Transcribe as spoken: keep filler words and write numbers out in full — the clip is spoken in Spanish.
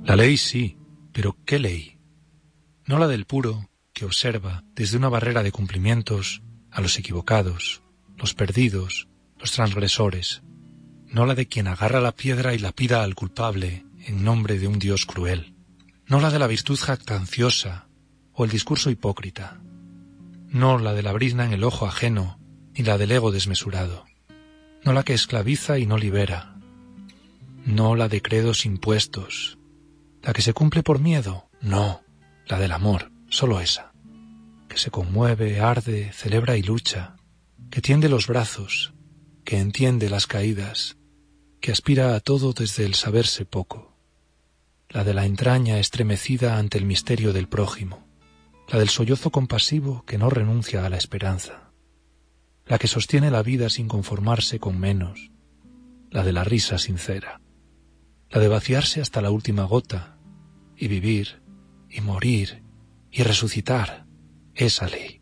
La ley sí, pero ¿qué ley? No la del puro que observa desde una barrera de cumplimientos a los equivocados, los perdidos, los transgresores, no la de quien agarra la piedra y la pida al culpable en nombre de un Dios cruel, no la de la virtud jactanciosa o el discurso hipócrita, no la de la brizna en el ojo ajeno ni la del ego desmesurado, no la que esclaviza y no libera, no la de credos impuestos, la que se cumple por miedo, no, la del amor, solo esa, que se conmueve, arde, celebra y lucha, que tiende los brazos, que entiende las caídas, que aspira a todo desde el saberse poco, la de la entraña estremecida ante el misterio del prójimo, la del sollozo compasivo que no renuncia a la esperanza, la que sostiene la vida sin conformarse con menos, la de la risa sincera, la de vaciarse hasta la última gota y vivir y morir y resucitar, esa ley.